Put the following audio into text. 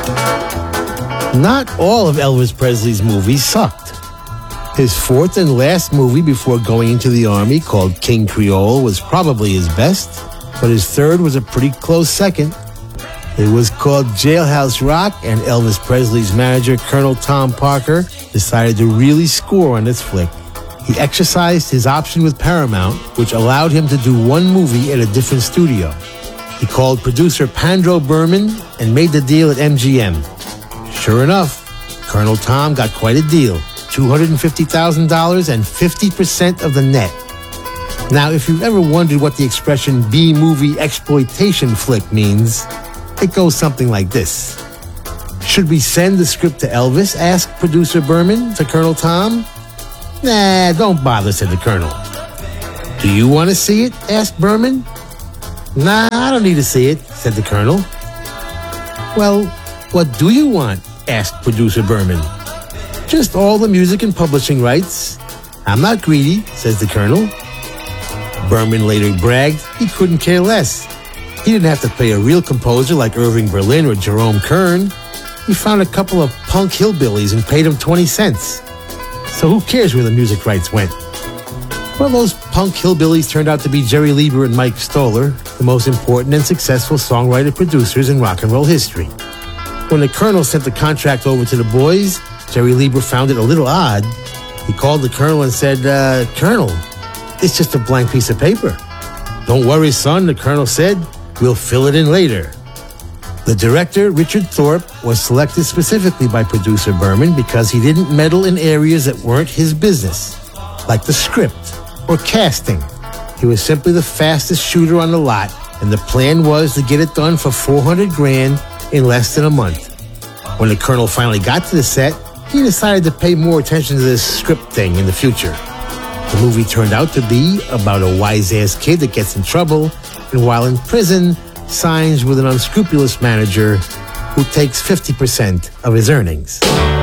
Not all of Elvis Presley's movies sucked. His fourth and last movie before going into the Army, called King Creole, was probably his best, but his third was a pretty close second. It was called Jailhouse Rock, and Elvis Presley's manager, Colonel Tom Parker, decided to really score on this flick. He exercised his option with Paramount, which allowed him to do one movie at a different studio. He called producer Pandro Berman and made the deal at MGM. Sure enough, Colonel Tom got quite a deal, $250,000 and 50% of the net. Now, if you've ever wondered what the expression B-movie exploitation flick means, it goes something like this. Should we send the script to Elvis? Asked producer Berman to Colonel Tom. Nah, don't bother, said the Colonel. Do you want to see it? Asked Berman. Nah, I don't need to see it, said the Colonel. Well, what do you want? Asked producer Berman. Just all the music and publishing rights. I'm not greedy, says the Colonel. Berman later bragged he couldn't care less. He didn't have to pay a real composer like Irving Berlin or Jerome Kern. He found a couple of punk hillbillies and paid them 20 cents. So who cares where the music rights went? Well, those punk hillbillies turned out to be Jerry Leiber and Mike Stoller, the most important and successful songwriter-producers in rock and roll history. When the Colonel sent the contract over to the boys, Jerry Leiber found it a little odd. He called the Colonel and said, Colonel, it's just a blank piece of paper. Don't worry, son, the Colonel said. We'll fill it in later. The director, Richard Thorpe, was selected specifically by producer Berman because he didn't meddle in areas that weren't his business, like the script or casting. He was simply the fastest shooter on the lot, and the plan was to get it done for $400,000 in less than a month. When the Colonel finally got to the set, he decided to pay more attention to this script thing in the future. The movie turned out to be about a wise-ass kid that gets in trouble, and while in prison, signs with an unscrupulous manager who takes 50% of his earnings.